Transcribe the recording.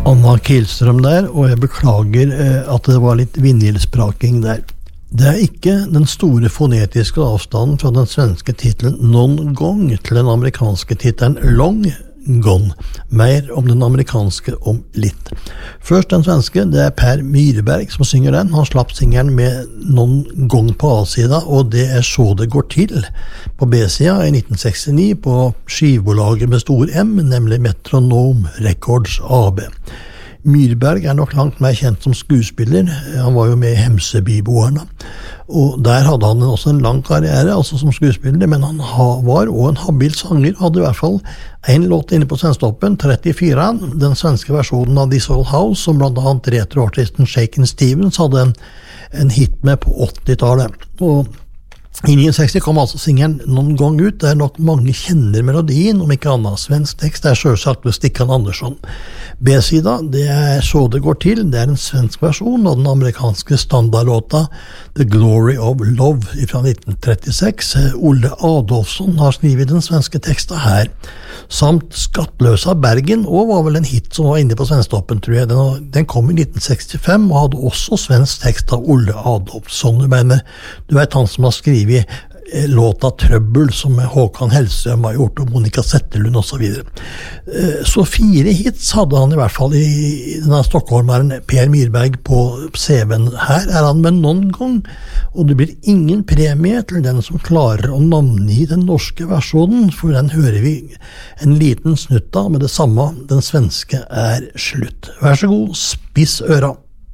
Anna Kihlström der, og jeg beklager at det var litt vindgildspraking der. Det ikke den store fonetiske avstanden fra den svenske titelen Non Gong til den amerikanske titelen Long Gone. Mer om den amerikanske om litt. Først den svenske, det Per Myrberg som synger den. Han slapp singeren med Non Gong på A-sida, og det Så det går til på B-sida i 1969 på skivbolaget med stor M, nemlig Metronome Records AB. Myrberg nok langt mer kjent som skuespiller. Han var jo med i Hemsebyboerne, og der hadde han også en lang karriere, altså som skuespiller, men han var også en habil sanger, hadde i hvert fall en låt inne på Svensktoppen, 34, den svenske versjonen av This Old House, som blant annet retroartisten Shakin' Stevens hadde en hit med på 80-tallet, og i 1960 kom altså singeren noen gang ut, der nok mange kjenner melodien, om ikke annet. Svensk tekst selvsagt ved Stickan Andersson. B-sida, det Så det går til, det en svensk versjon av den amerikanske standardlåta The Glory of Love fra 1936. Olle Adolfsson har skrivet den svenske teksten her, samt Skattløsa Bergen, og var vel en hit som var inne på Svensktoppen, tror jeg. Den kom i 1965, og hadde også svensk tekst av Olle Adolfsson. Du vet han som har skrivet låta Trøbbel, som Håkan Hellstrøm har gjort, og Monica Zetterlund og så videre. Så 4 hits hadde han i hvert fall i denne stockholmeren Per Myrberg på CV-en. Her han med noen gang, og det blir ingen premie til den som klarer å navngi den norske versjonen, for den hører vi en liten snutt av med det samme. Den svenske slutt. Vær så god, spiss øra.